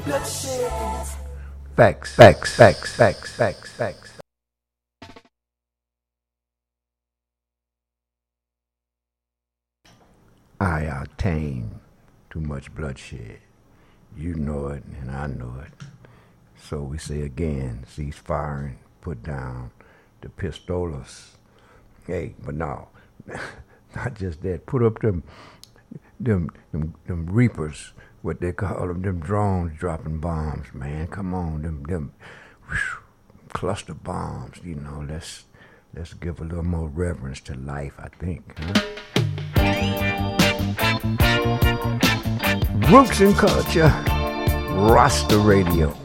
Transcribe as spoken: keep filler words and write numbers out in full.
bloodshed. Facts, facts, facts, facts, facts, facts. I obtain too much bloodshed. You know it, and I know it. So we say again, cease firing, put down the pistolas. Hey, but no, not just that. Put up them, them, them, them reapers, what they call them, them drones dropping bombs, man. Come on, them, them whew, cluster bombs. You know, let's let's give a little more reverence to life, I think. Huh? Roots and Culture, Rasta Radio.